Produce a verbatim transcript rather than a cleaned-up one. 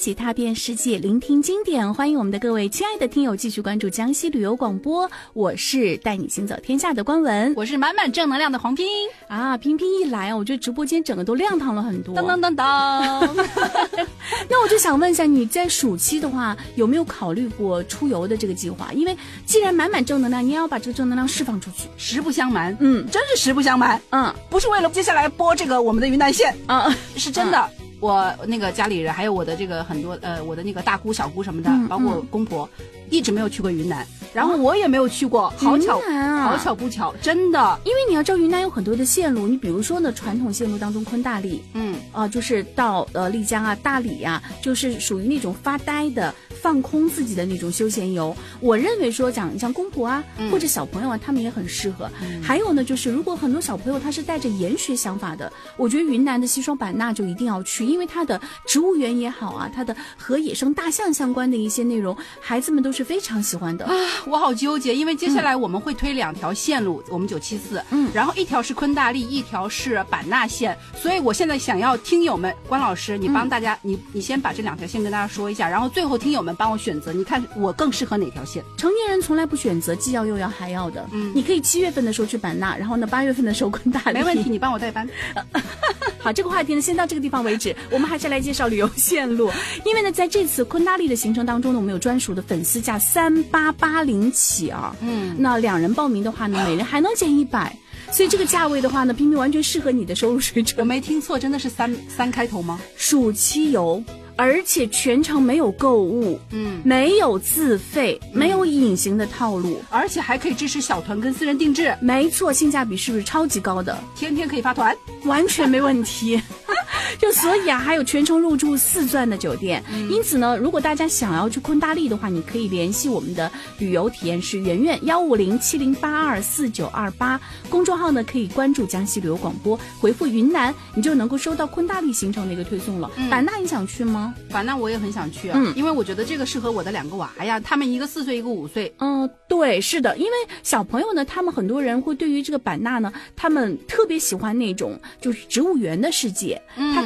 辑踏遍世界，聆听经典。欢迎我们的各位亲爱的听友继续关注江西旅游广播，我是带你行走天下的关文， 我是满满正能量的黄拼啊。拼拼一来啊，我觉得直播间整个都亮堂了很多。 当当当当。 那我就想问一下，你在暑期的话有没有考虑过出游的这个计划？因为既然满满正能量，你也要把这个正能量释放出去。 实不相瞒， 嗯， 真是实不相瞒， 嗯， 不是为了接下来播这个我们的云南线啊， 是真的。嗯，我那个家里人还有我的这个很多呃我的那个大姑小姑什么的， 嗯、 包括公婆、嗯、一直没有去过云南，然后我也没有去过，啊、好巧、啊、好巧不巧，真的。 因为你要知道云南有很多的线路，你比如说呢传统线路当中昆大丽， 嗯啊、呃、就是到呃丽江啊大理啊，就是属于那种发呆的放空自己的那种休闲游。我认为说讲像公婆啊、嗯、或者小朋友啊他们也很适合、嗯、还有呢就是如果很多小朋友他是带着研学想法的，我觉得云南的西双版纳就一定要去，因为它的植物园也好啊，它的和野生大象相关的一些内容孩子们都是非常喜欢的啊。我好纠结，因为接下来我们会推两条线路、嗯、我们九七四，嗯，然后一条是昆大丽，一条是版纳线，所以我现在想要听友们，关老师你帮大家、嗯、你你先把这两条线跟大家说一下，然后最后听友们帮我选择，你看我更适合哪条线。 成年人从来不选择既要又要还要的，嗯，你可以七月份的时候去版纳，然后呢八月份的时候昆大丽， 没问题，你帮我代班。 好，这个话题呢先到这个地方为止，我们还是来介绍旅游线路。因为呢在这次昆大丽的行程当中呢，我们有专属的粉丝价三八八零起啊，嗯，那两人报名的话呢每人还能减一百，所以这个价位的话呢拼拼完全适合你的收入水准。 我没听错，真的是三三开头吗？ 暑期游，而且全程没有购物，嗯，没有自费、嗯、没有隐形的套路， 而且还可以支持小团跟私人定制。 没错，性价比是不是超级高的？ 天天可以发团， 完全没问题。就所以啊还有全程入住四钻的酒店、嗯、因此呢如果大家想要去昆大丽的话，你可以联系我们的旅游体验师圆圆幺五零七零八二四九二八，公众号呢可以关注江西旅游广播，回复云南你就能够收到昆大丽行程的一个推送了。嗯、版纳你想去吗？ 版纳我也很想去啊、嗯、因为我觉得这个适合我的两个娃呀，他们一个四岁一个五岁。 嗯，对，是的，因为小朋友呢他们很多人会对于这个版纳呢他们特别喜欢那种就是植物园的世界，嗯，他